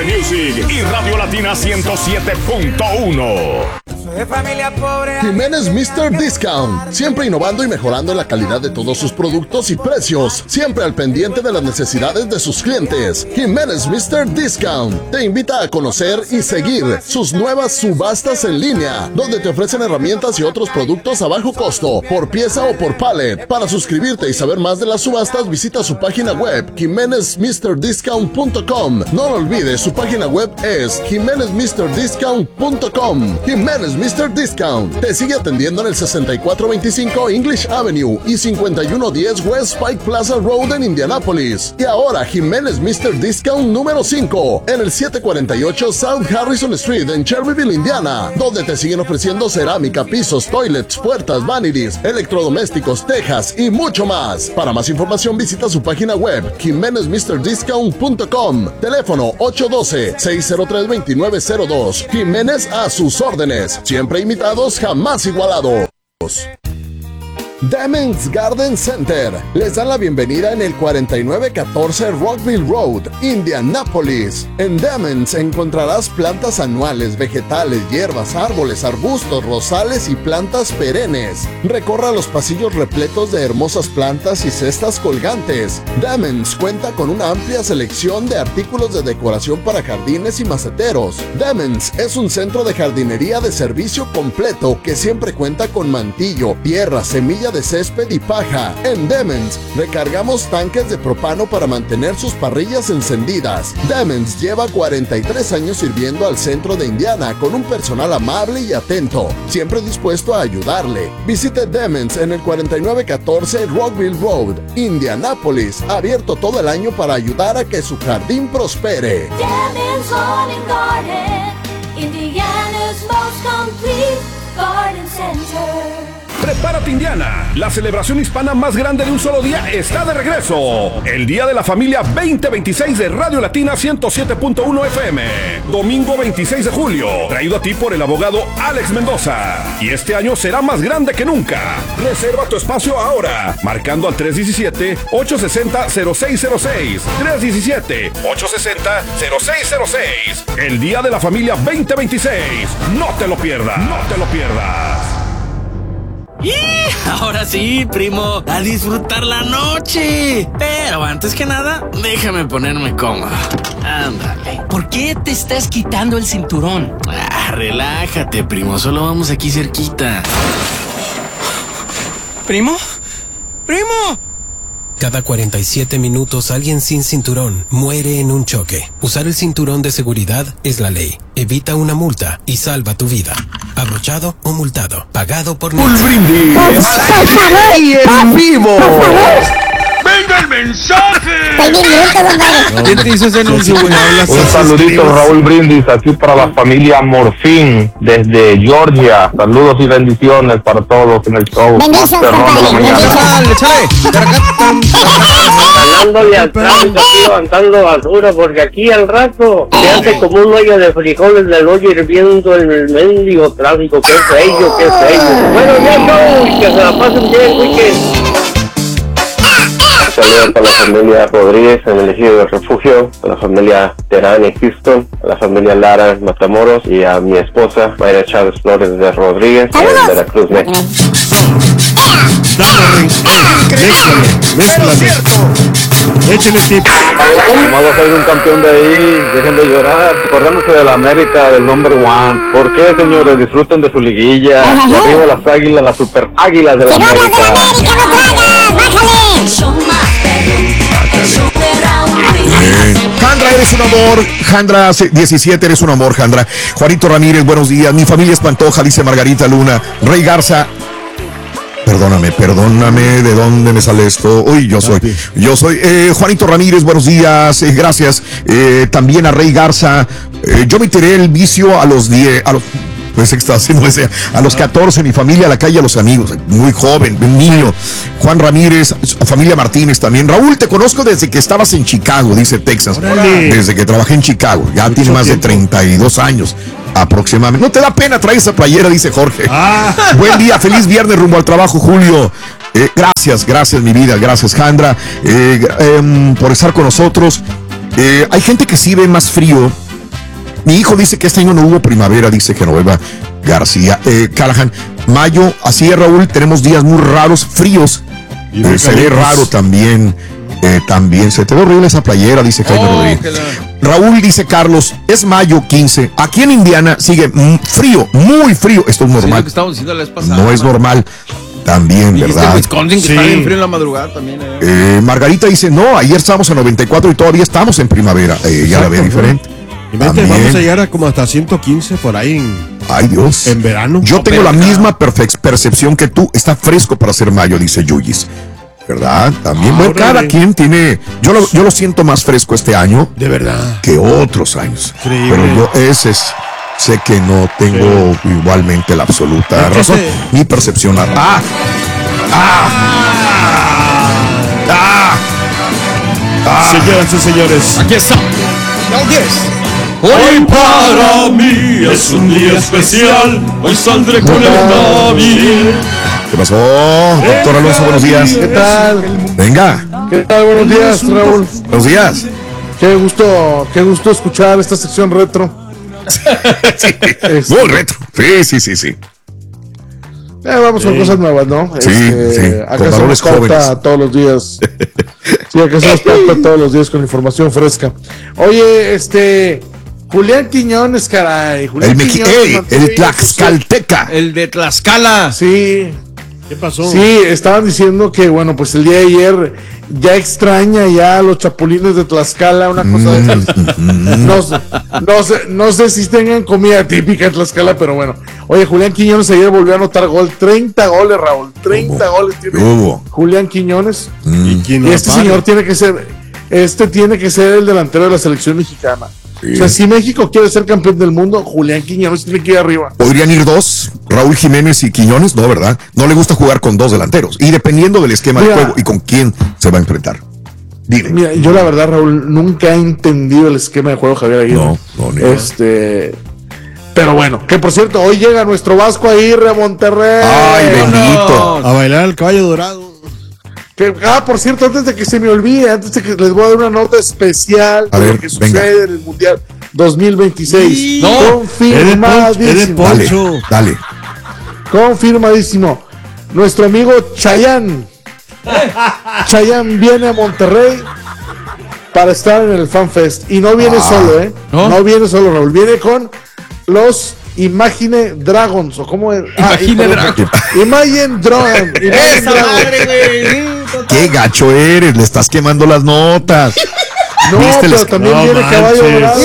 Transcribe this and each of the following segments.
Music y Radio Latina 107.1. De familia pobre. Jiménez Mr. Discount, siempre innovando y mejorando en la calidad de todos sus productos y precios, siempre al pendiente de las necesidades de sus clientes. Jiménez Mr. Discount te invita a conocer y seguir sus nuevas subastas en línea, donde te ofrecen herramientas y otros productos a bajo costo, por pieza o por pallet. Para suscribirte y saber más de las subastas, visita su página web, jimenezmrdiscount.com. No lo olvides, su página web es jimenezmrdiscount.com. Jiménez Mr. Discount te sigue atendiendo en el 6425 English Avenue y 5110 West Pike Plaza Road en Indianápolis. Y ahora Jiménez Mr. Discount número 5 en el 748 South Harrison Street en Cherryville, Indiana, donde te siguen ofreciendo cerámica, pisos, toilets, puertas, vanities, electrodomésticos, tejas y mucho más. Para más información visita su página web jimenezmrdiscount.com. Teléfono 812-603-2902. Jiménez a sus órdenes. Siempre imitados, jamás igualados. Demens Garden Center les dan la bienvenida en el 4914 Rockville Road, Indianápolis. En Demens encontrarás plantas anuales, vegetales, hierbas, árboles, arbustos, rosales y plantas perennes. Recorra los pasillos repletos de hermosas plantas y cestas colgantes. Demens cuenta con una amplia selección de artículos de decoración para jardines y maceteros. Demens es un centro de jardinería de servicio completo que siempre cuenta con mantillo, tierra, semilla de césped y paja. En Demens recargamos tanques de propano para mantener sus parrillas encendidas. Demens lleva 43 años sirviendo al centro de Indiana con un personal amable y atento, siempre dispuesto a ayudarle. Visite Demens en el 4914 Rockville Road, Indianápolis, abierto todo el año para ayudar a que su jardín prospere. Demens Lawn and Garden, Indiana's most complete garden center. Prepárate, Indiana. La celebración hispana más grande de un solo día está de regreso. El Día de la Familia 2026 de Radio Latina 107.1 FM. Domingo 26 de julio. Traído a ti por el abogado Alex Mendoza. Y este año será más grande que nunca. Reserva tu espacio ahora. Marcando al 317-860-0606. 317-860-0606. El Día de la Familia 2026. No te lo pierdas. No te lo pierdas. ¡Y! Ahora sí, primo, a disfrutar la noche. Pero antes que nada, déjame ponerme cómodo. Ándale. ¿Por qué te estás quitando el cinturón? Relájate, primo, solo vamos aquí cerquita. ¿Primo? ¡Primo! Cada 47 minutos alguien sin cinturón muere en un choque. Usar el cinturón de seguridad es la ley. Evita una multa y salva tu vida. Abrochado o multado. Pagado por Un brindis ¡En vivo! ¡Venga el mensaje! ¿Quién te hizo ese anuncio, güey? Un saludito, Raúl Brindis, aquí para la familia Morfín, desde Georgia. Saludos y bendiciones para todos en el show. Ganándole al tráfico, aquí levantando basura, porque aquí al rato se hace como un hoyo de frijoles del hoyo hirviendo en el mendigo tráfico. ¡Qué feo, qué feo! Bueno, ya no, y que se la pasen bien, weekend. Saludos a la familia Rodríguez en el Ejido del Refugio, a la familia Terán en Houston, a la familia Lara en Matamoros y a mi esposa Mayra Chávez Flores de Rodríguez en Veracruz, México. Échale tip. Amado, soy un campeón de ahí, dejen de llorar, acordándose de la América, del number one. ¿Por qué, señores? Disfruten de su liguilla. Y arriba las águilas, las super águilas de la América. Jandra, eres un amor. Jandra 17, eres un amor, Jandra. Juanito Ramírez, buenos días. Mi familia es Pantoja, dice Margarita Luna. Rey Garza. Perdóname, ¿de dónde me sale esto? Uy, yo soy. Juanito Ramírez, buenos días, gracias. También a Rey Garza. Yo me tiré el vicio a los 10, pues está haciendo ese, a los 14, mi familia, a la calle, a los amigos, muy joven, un niño. Juan Ramírez, familia Martínez también. Raúl, te conozco desde que estabas en Chicago, dice Texas. Desde que trabajé en Chicago, ya tiene más de 32 años. Aproximadamente. No te da pena traer esa playera, dice Jorge. Buen día, feliz viernes rumbo al trabajo, Julio. Gracias mi vida, gracias Jandra por estar con nosotros. Hay gente que sí ve más frío Mi hijo dice que este año no hubo primavera, dice Genoveva García. Callahan, mayo, así es, Raúl, tenemos días muy raros, fríos. Se ve raro también. También se te ve horrible esa playera, dice Jaime Rodríguez. Raúl dice Carlos, es mayo 15. Aquí en Indiana sigue frío, muy frío. Esto es normal. Sí, lo que estábamos diciendo la vez pasada. No es normal. También, ¿verdad? Wisconsin, que está bien frío en la madrugada también. Margarita dice, no, ayer estábamos a 94 y todavía estamos en primavera. Ya la ve diferente. Vamos a llegar a como hasta 115 por ahí Ay, Dios. En verano. Yo tengo la misma percepción que tú. Está fresco para ser mayo, dice Yuyis. ¿Verdad? También, bueno, cada quien tiene. Yo lo siento más fresco este año. De verdad. Que otros años. Increíble. Pero yo sé que no tengo igualmente la absoluta razón. Mi percepción. Señoras y señores. Aquí está. Hoy para mí es un día especial. Hoy saldré con el David. ¿Qué pasó, doctor Alonso? Buenos días. ¿Qué tal? Venga. ¿Qué tal? Buenos días, Raúl. Buenos días. Qué gusto escuchar esta sección retro. Sí, muy retro. Sí. Vamos con cosas nuevas, ¿no? Sí. Acá se nos falta todos los días. Sí, acá se nos falta todos los días con información fresca. Oye, Julián Quiñones, caray. El Tlaxcalteca. El de Tlaxcala. Sí. ¿Qué pasó? Sí, estaban diciendo que, bueno, pues el día de ayer ya extraña ya a los chapulines de Tlaxcala, una cosa de esas. No sé si tengan comida típica en Tlaxcala, pero bueno. Oye, Julián Quiñones ayer volvió a anotar gol. 30 goles, Raúl. 30 goles tiene Julián Quiñones. Y este señor tiene que ser el delantero de la selección mexicana. Sí. O sea, si México quiere ser campeón del mundo, Julián Quiñones tiene que ir arriba. ¿Podrían ir dos? Raúl Jiménez y Quiñones, no, ¿verdad? No le gusta jugar con dos delanteros. Y dependiendo del esquema de juego y con quién se va a enfrentar. Dile. Mira, yo la verdad, Raúl, nunca he entendido el esquema de juego de Javier Aguirre. No. Pero bueno, que por cierto, hoy llega nuestro Vasco Aguirre a Monterrey. Ay, bendito. A bailar el caballo dorado. Por cierto, antes de que se me olvide, antes de que les voy a dar una nota especial de lo que sucede en el Mundial 2026. Confirmadísimo. Dale. Confirmadísimo. Nuestro amigo Chayanne viene a Monterrey para estar en el Fan Fest. Y no viene solo, No viene solo, Raúl. Viene con los Imagine Dragons, o cómo es. Imagine Dragons. Esa madre, güey. Qué gacho eres, le estás quemando las notas. No, pero también viene Caballo Dorado.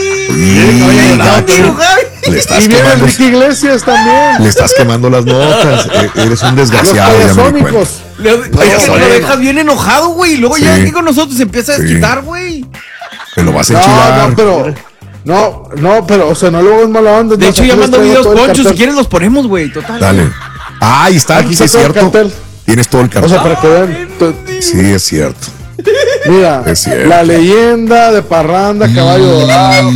Y viene Enrique Iglesias también. Le estás quemando las notas. Eres un desgraciado. Los payasónicos. Lo dejas bien enojado, güey. Y luego ya aquí con nosotros se empieza a desquitar, güey. Te lo vas a enchilar. No, pero, o sea, no luego es mala onda. De hecho, ya mando videos, Poncho, si quieres los ponemos, güey, total. Dale. Ahí está, aquí sí es cierto. Tienes todo el cartel. O sea, para que vean. Sí, es cierto. Mira, la leyenda de Parranda, Caballo Dorado.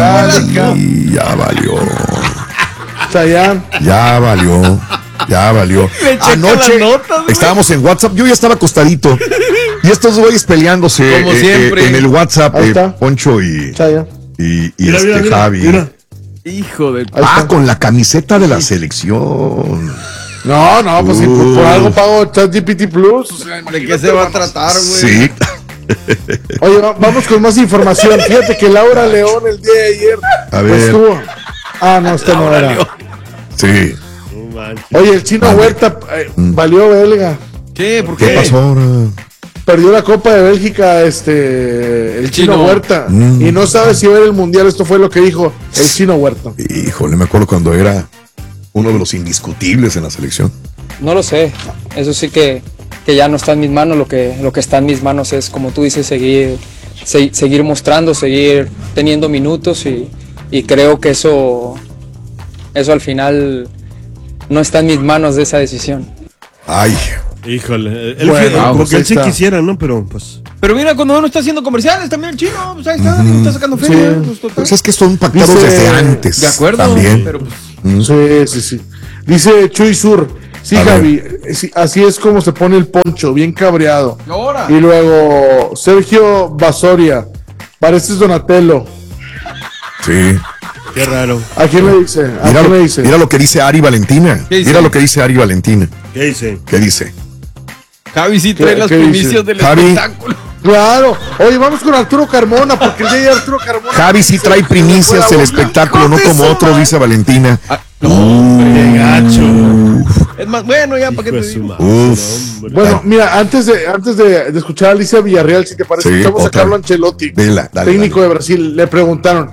Ya valió. Chayanne. Ya valió. Anoche estábamos en WhatsApp, yo ya estaba acostadito. Y estos güeyes peleándose como siempre en el WhatsApp, Poncho y mira, Javi. Mira. Hijo de... con la camiseta de la selección. No, pues si por algo pago ChatGPT Plus. O sea, ¿de qué se va a tratar, güey? Sí. Oye, vamos con más información. Fíjate que Laura León el día de ayer a ver. estuvo. No, este no era. Sí. Oye, el Chino Huerta valió belga. ¿Qué? ¿Por qué? ¿Qué pasó ahora? Perdió la Copa de Bélgica el Chino Huerta y no sabe si ver el Mundial. Esto fue lo que dijo el Chino Huerta. Híjole, me acuerdo cuando era uno de los indiscutibles en la selección. No lo sé, eso sí que ya no está en mis manos. Lo que está en mis manos es, como tú dices, seguir mostrando, seguir teniendo minutos y creo que eso al final no está en mis manos de esa decisión. Ay, híjole, pues él sí quisiera, ¿no? Pero pues. Pero mira, cuando uno está haciendo comerciales también, el Chino, pues ahí está sacando feria. Pues es que son pactados desde antes. De acuerdo. También. Pero pues. Sí. Dice Chuy Sur. Sí, Javi, así es como se pone el Poncho, bien cabreado. Y luego Sergio Basoria, pareces Donatello. Sí. Qué raro. ¿A quién le dice? Mira lo que dice Ari Valentina. Mira lo que dice Ari Valentina. ¿Qué dice? ¿Qué dice? Javi sí trae las primicias del espectáculo. Claro. Oye, vamos con Arturo Carmona, porque el día de Arturo Carmona. Javi sí trae primicias del espectáculo, no como otro, dice Valentina. Qué gacho. Es más, bueno, ya, ¿para qué te digo? Bueno, mira, antes de escuchar a Alicia Villarreal, si te parece, escuchamos a Carlo Ancelotti, técnico de Brasil. Le preguntaron,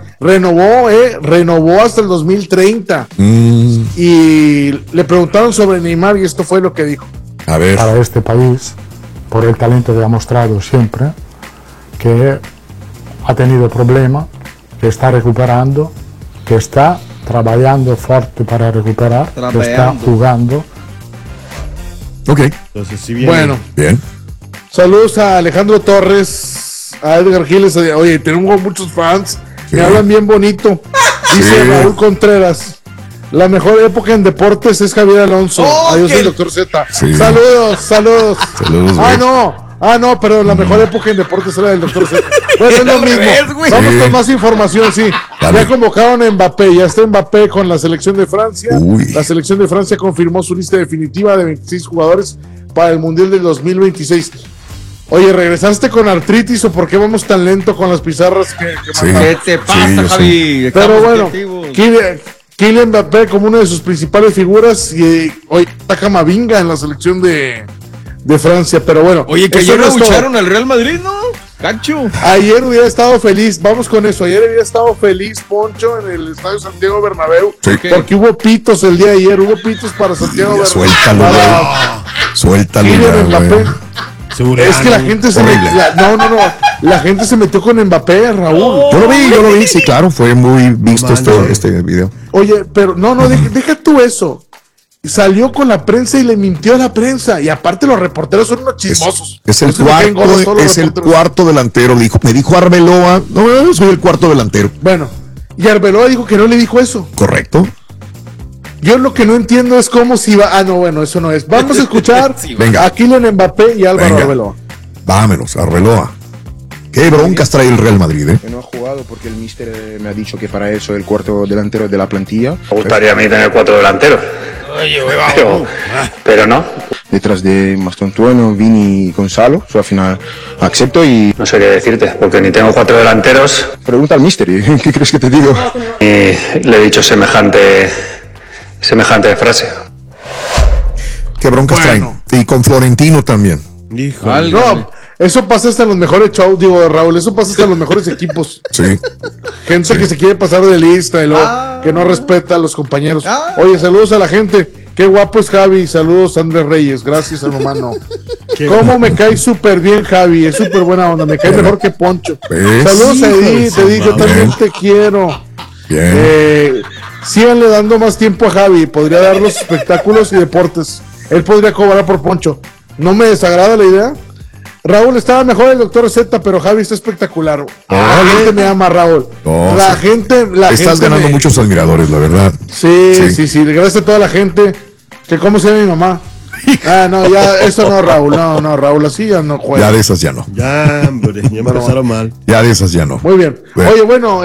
renovó hasta el 2030. Y le preguntaron sobre Neymar y esto fue lo que dijo. A ver. Para este país, por el talento que ha mostrado siempre, que ha tenido problemas, que está recuperando, que está trabajando fuerte para recuperar, que está jugando. Ok. Entonces, sí, bien. Bueno. Bien. Saludos a Alejandro Torres, a Edgar Giles. Oye, tenemos muchos fans. Me hablan bien bonito. Dice Raúl Contreras. La mejor época en deportes es Javier Alonso. Adiós, el Dr. Z. Sí. Saludos. No, pero la mejor época en deportes era del Dr. Z. Bueno, es lo mismo. Vamos con más información, sí. Dale. Ya convocaron a Mbappé, ya está Mbappé con la selección de Francia. La selección de Francia confirmó su lista definitiva de 26 jugadores para el Mundial del 2026. Oye, ¿regresaste con artritis o por qué vamos tan lento con las pizarras que ¿Qué te pasa, Javi? Pero bueno, Kylian Mbappé como una de sus principales figuras y hoy está Camavinga en la selección de Francia, pero bueno. Oye, que ayer abucharon al Real Madrid, ¿no? Cacho. Ayer hubiera estado feliz, vamos con eso, ayer hubiera estado feliz Poncho en el Estadio Santiago Bernabéu, porque hubo pitos el día de ayer, hubo pitos para Santiago Bernabéu. Suéltalo. Kylian Mbappé. Es que la gente la gente se metió con Mbappé, Raúl. Yo lo vi, sí, claro, fue muy visto este video. Oye, pero deja tú eso. Salió con la prensa y le mintió a la prensa. Y aparte los reporteros son unos chismosos. Es el cuarto delantero. Me dijo Arbeloa, no, soy el cuarto delantero. Bueno, y Arbeloa dijo que no le dijo eso. Correcto. Yo lo que no entiendo es cómo si va. No, bueno, eso no es. Vamos a escuchar a Kylian Mbappé y Álvaro Arbeloa. Vámonos, Arbeloa. Qué broncas trae el Real Madrid, Que no ha jugado porque el míster me ha dicho que para eso el cuarto delantero de la plantilla. Me gustaría a mí tener 4 delanteros. Pero no. Detrás de Mastantuono, Vini y Gonzalo, al final acepto y... No sé qué decirte, porque ni tengo 4 delanteros. Pregunta al míster, ¿qué crees que te digo? Y le he dicho semejante frase. Qué broncas traen. Y con Florentino también. No, eso pasa hasta en los mejores shows, digo, Raúl, eso pasa hasta en los mejores equipos. Sí. Gente que se quiere pasar de lista y luego que no respeta a los compañeros. Oye, saludos a la gente. Qué guapo es Javi. Saludos, Andrés Reyes. Gracias, hermano. Cómo me cae súper bien, Javi. Es súper buena onda. Me cae mejor que Poncho. Saludos a Edith. Yo también te quiero. Síganle dando más tiempo a Javi. Podría dar los espectáculos y deportes. Él podría cobrar por Poncho. No me desagrada la idea. Raúl, estaba mejor el Dr. Z, pero Javi está espectacular. La gente me ama, Raúl. La gente estás ganando muchos admiradores, la verdad. Sí. Gracias a toda la gente. Que cómo se llama mi mamá. No, ya, eso no, Raúl. No, Raúl, así ya no juega. Ya de esas ya no. Ya, hombre, ya me pasaron mal. Ya de esas ya no. Muy bien. Oye, bueno,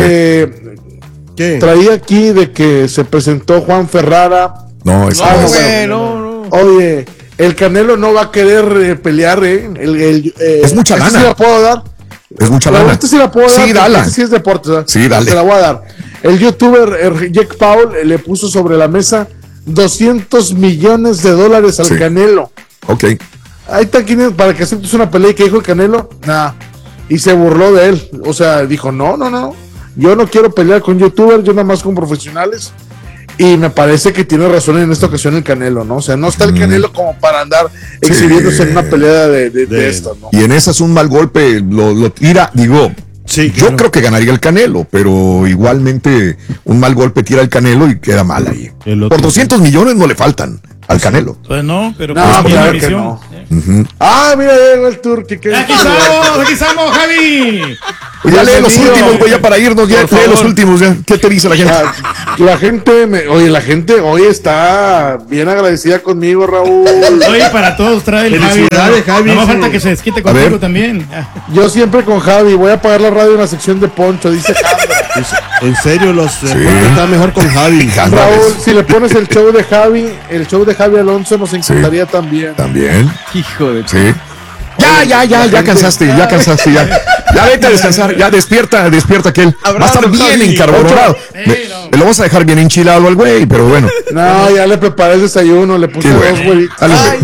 ¿qué? Traía aquí de que se presentó Juan Ferrara. No, eso no. Oye, el Canelo no va a querer pelear, es mucha lana. ¿Sí la puedo dar? Es mucha lana. Este sí la puedo dar. Sí, dala. Sí es deporte, ¿sabes? Sí, dale. Te la voy a dar. El youtuber Jake Paul le puso sobre la mesa $200 millones al Canelo. Ok. Ahí está, para que aceptes una pelea. Y que dijo el Canelo, y se burló de él. O sea, dijo, no. Yo no quiero pelear con youtubers, yo nada más con profesionales. Y me parece que tiene razón en esta ocasión el Canelo, ¿no? O sea, no está el Canelo como para andar exhibiéndose en una pelea de estas, ¿no? Y en esas un mal golpe lo tira, digo. Sí, yo creo que ganaría el Canelo, pero igualmente un mal golpe tira el Canelo y queda mal ahí. Por 200 millones no le faltan al Canelo. Pues no, pero claro que no. Mira, el Turqui. Aquí estamos, Javi. Ya lee los últimos, güey, ya para irnos, ya lee los últimos, ya. ¿Qué te dice la gente? La gente hoy está bien agradecida conmigo, Raúl. Oye, para todos trae el Javi. Felicidades, Javi. No me falta que se desquite contigo también. Yo siempre con Javi, voy a apagar la radio en la sección de Poncho, dice Jandra. En serio, está mejor con Javi. Raúl, si le pones el show de Javi Alonso, nos encantaría también. También. Hijo de... Sí. Ya cansaste. Ya vete a descansar, ya despierta aquel. Va a estar bien encarbonado. Me lo vas a dejar bien enchilado al güey, pero bueno. No, ya le preparé el desayuno, le puse 2 huevitos.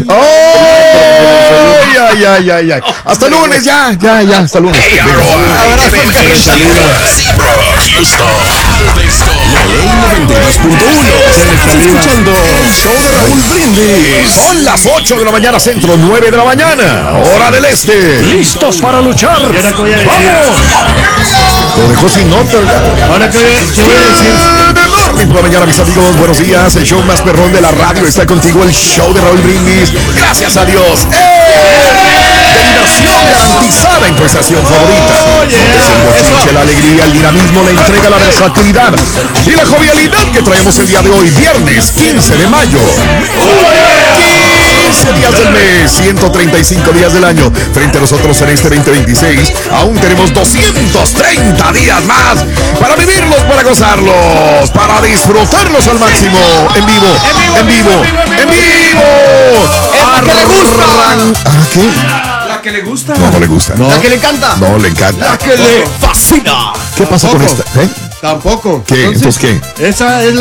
Ya. Hasta lunes, ya. Hasta lunes. La ley 92.1. Estás escuchando el show de Raúl Brindis. Son las 8 de la mañana, centro, 9 de la mañana, hora del este. ¿Listos para luchar? ¡Vamos! Lo dejó sin nota. Ahora, ¿qué voy a decir? Por la mañana, mis amigos, buenos días. El show más perrón de la radio está contigo, el show de Raúl Brindis. Gracias a Dios. Terminación garantizada en tu estación favorita. Es el bochinche, la alegría, el dinamismo, la entrega, la versatilidad y la jovialidad que traemos el día de hoy, viernes 15 de mayo. 15 días del mes, 135 días del año. Frente a nosotros en este 2026, aún tenemos 230 días más para vivirlos, para gozarlos, para disfrutarlos al máximo. En vivo. ¡La que le gusta! ¿Qué? ¿La que le gusta? No le gusta. ¿La que le encanta? No le encanta. ¿La que le fascina? ¿Qué pasa con esta? Tampoco. ¿Qué? Entonces, ¿qué? Esa es la